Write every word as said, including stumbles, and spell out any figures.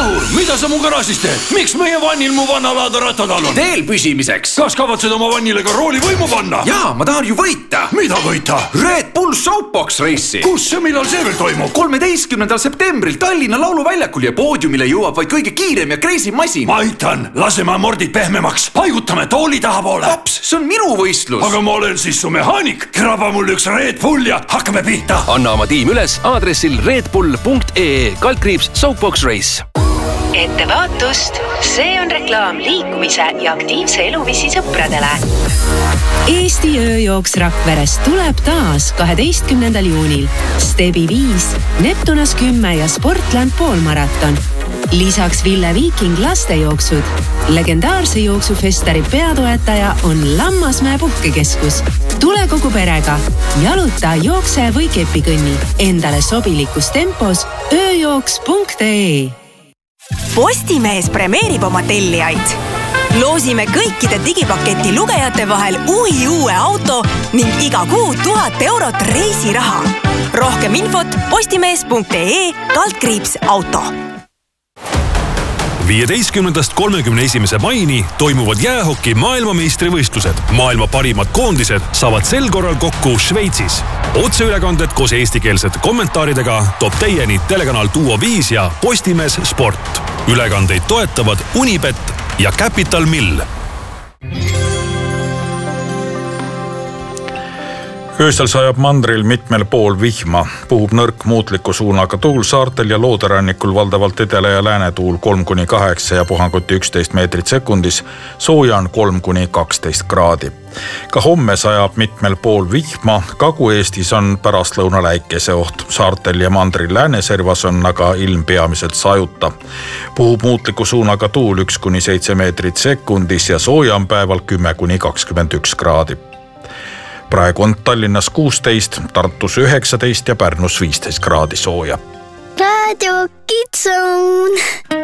Vahur, mida sa mu garaažis teed? Miks meie vannil mu vanna laada rattad all on? Teel püsimiseks. Kas kavatsed oma vannile ka rooli võimu panna? Jaa, ma tahan ju võita. Mida võita? Red Bull Soapbox Race'i. Kus ja millal see veel toimub? kolmeteistkümnendal septembril Tallinna lauluväljakul ja poodiumile jõuab vaid kõige kiirem ja crazy masin. Ma aitan, laseme mordid pehmemaks. Paigutame tooli taha poole. Paps, see on minu võistlus. Aga ma olen siis su mehaanik. Kraba mul üks Red Bull ja hakkame pihta. Anna oma tiim üles aadressil redbull punkt ee kaldkriips Soapbox Race. Ettevaatust, see on reklaam liikumise ja aktiivse eluviisi sõpradele. Eesti ööjooks Rakverest tuleb taas kaheteistkümnendal juunil. Stebi viis, Neptunas kümme ja Sportland poolmaraton. Lisaks Ville Viiking lastejooksud. Legendaarse jooksufestari peatoetaja on Lammasmäe puhkekeskus. Tule kogu perega. Jaluta, jookse või kepikõnni. Endale sobilikus tempos ööjooks punkt ee. Postimees premeerib oma tellijaid. Loosime kõikide digipaketi lugejate vahel uhi uue auto ning iga kuu tuhat eurot reisiraha. Rohkem infot postimees punkt ee kaldkriips auto. viieteistkümnendast kolmekümne esimese maini toimuvad jäähoki maailmameistrivõistlused. Maailma parimad koondised saavad sel korral kokku Šveitsis. Otseülekanded koos eestikeelsete kommentaaridega toob teieni telekanal Duo viis ja Postimees Sport. Ülekandeid toetavad Unibet ja Capital Mill. Öösel sajab mandril mitmel pool vihma, puhub nõrk muutliku suunaga tuul saartel ja looderannikul valdavalt edela- ja läänetuul kolm kuni kaheksa ja puhanguti üksteist meetrit sekundis, sooja on kolm kuni kaksteist kraadi. Ka homme sajab mitmel pool vihma, Kagu-Eestis on pärastlõuna läikese oht, saartel ja mandril lääneservas on aga ilm peamiselt sajuta. Puhub muutliku suunaga tuul üks kuni seitse meetrit sekundis ja sooja on päeval kümme kuni kakskümmend üks kraadi. Praegu on Tallinnas kuusteist, Tartus üheksateist ja Pärnus viisteist kraadi sooja. Radio Kids Zone.